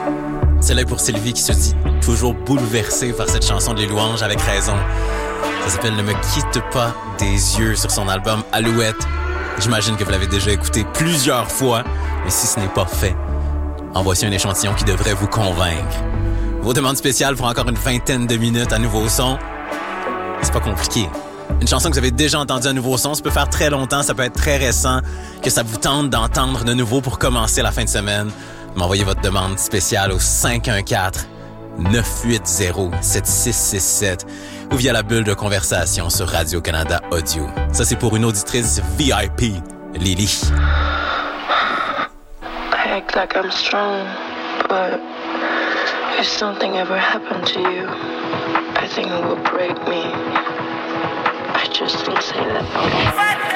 Celle-là est pour Sylvie qui se dit toujours bouleversée par cette chanson de Les Louanges avec raison. Ça s'appelle Ne me quitte pas des yeux sur son album Alouette. J'imagine que vous l'avez déjà écouté plusieurs fois, mais si ce n'est pas fait, en voici un échantillon qui devrait vous convaincre. Vos demandes spéciales pour encore une vingtaine de minutes à Nouveau Son. C'est pas compliqué. Une chanson que vous avez déjà entendue à Nouveau Son, ça peut faire très longtemps, ça peut être très récent, que ça vous tente d'entendre de nouveau pour commencer la fin de semaine. M'envoyez votre demande spéciale au 514-980-7667 ou via la bulle de conversation sur Radio-Canada Audio. Ça, c'est pour une auditrice VIP, Lily. I act like I'm strong, but if something ever happened to you, I think it would break me. I just don't say that.